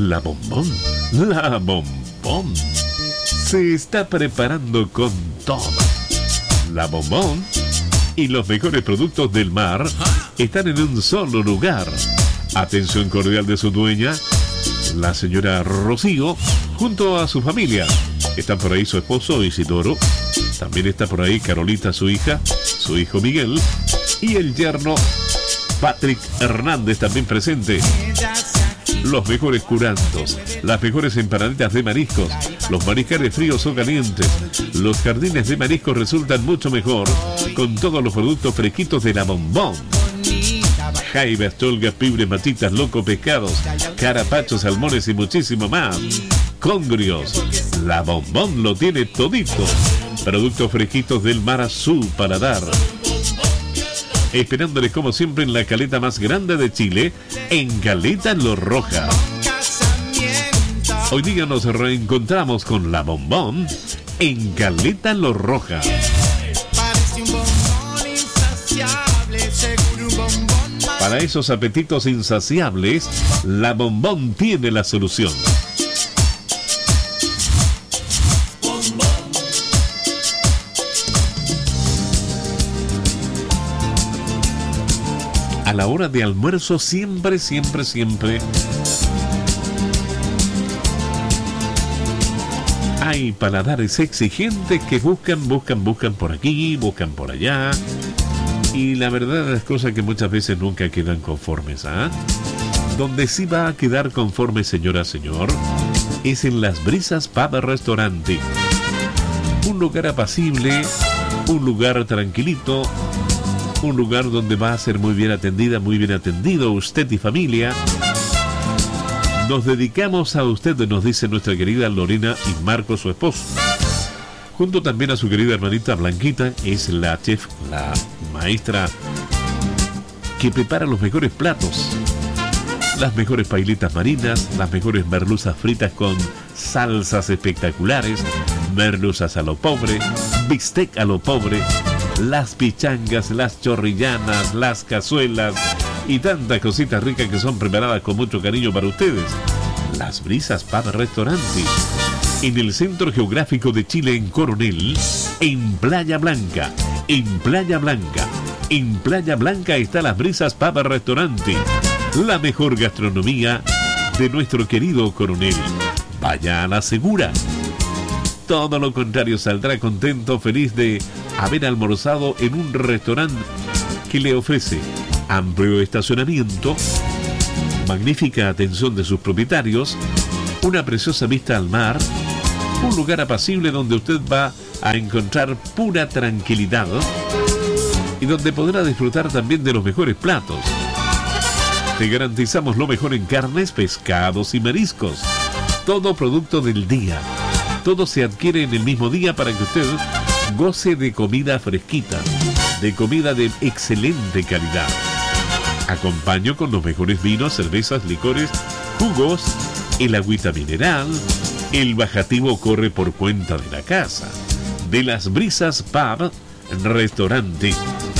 La Bombón. La Bombón se está preparando con todo. La Bombón y los mejores productos del mar están en un solo lugar. Atención cordial de su dueña, la señora Rocío, junto a su familia. Están por ahí su esposo Isidoro. También está por ahí Carolita, su hija, su hijo Miguel y el yerno Patrick Hernández también presente. Los mejores curantos, las mejores empanaditas de mariscos, los mariscales fríos o calientes. Los jardines de mariscos resultan mucho mejor con todos los productos fresquitos de La Bombón. Jaibas, tolgas, pibres, matitas, loco, pescados, carapachos, salmones y muchísimo más. Congrios, La Bombón lo tiene todito. Productos fresquitos del mar a su paladar. Esperándoles como siempre en la caleta más grande de Chile, en Caleta Los Roja. Hoy día nos reencontramos con La Bombón en Caleta Los Roja. Para esos apetitos insaciables, La Bombón tiene la solución. A la hora de almuerzo siempre hay paladares exigentes que buscan por aquí, buscan por allá. Y la verdad es cosa que muchas veces nunca quedan conformes, ¿ah? Donde sí va a quedar conforme, señora, señor, es en Las Brisas Pub Restaurante. Un lugar apacible, un lugar tranquilito, un lugar donde va a ser muy bien atendida, muy bien atendido usted y familia. Nos dedicamos a usted, nos dice nuestra querida Lorena y Marco, su esposo. Junto también a su querida hermanita Blanquita, es la chef, la maestra que prepara los mejores platos. Las mejores pailitas marinas, las mejores merluzas fritas con salsas espectaculares, merluzas a lo pobre, bistec a lo pobre, las pichangas, las chorrillanas, las cazuelas y tantas cositas ricas que son preparadas con mucho cariño para ustedes. Las Brisas Pub Restaurante, en el centro geográfico de Chile, en Coronel, en Playa Blanca. En Playa Blanca. En Playa Blanca está Las Brisas Pub Restaurante, la mejor gastronomía de nuestro querido Coronel. Vaya a la segura. Todo lo contrario, saldrá contento, feliz de haber almorzado en un restaurante que le ofrece amplio estacionamiento, magnífica atención de sus propietarios, una preciosa vista al mar, un lugar apacible donde usted va a encontrar pura tranquilidad y donde podrá disfrutar también de los mejores platos. Te garantizamos lo mejor en carnes, pescados y mariscos. Todo producto del día. Todo se adquiere en el mismo día para que usted goce de comida fresquita, de comida de excelente calidad. Acompaño con los mejores vinos, cervezas, licores, jugos, el agüita mineral. El bajativo corre por cuenta de la casa. De Las Brisas Pub Restaurante,